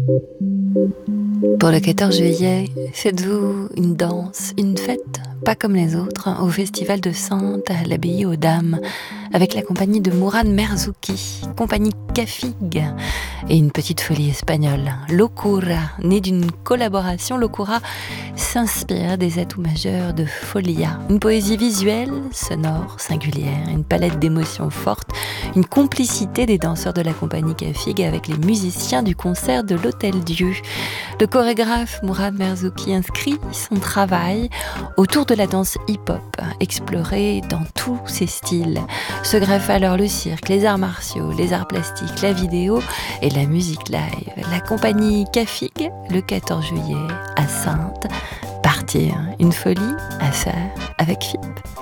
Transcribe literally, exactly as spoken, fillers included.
Pour le quatorze juillet, faites-vous une danse, une fête, pas comme les autres, au festival de Saintes à l'abbaye aux Dames, avec la compagnie de Mourad Merzouki, compagnie Cafig, et une petite folie espagnole, Locura. Née d'une collaboration, Locura s'inspire des atouts majeurs de Folia, une poésie visuelle, sonore, singulière, une palette d'émotions fortes, une complicité des danseurs de la compagnie Cafig avec les musiciens du concert de l'Hôtel-Dieu. Le chorégraphe Mourad Merzouki inscrit son travail autour de la danse hip-hop, explorée dans tous ses styles. Se greffent alors le cirque, les arts martiaux, les arts plastiques, la vidéo et la musique live. La compagnie Cafig, le quatorze juillet, à Saintes. Partir, une folie à faire avec F I P.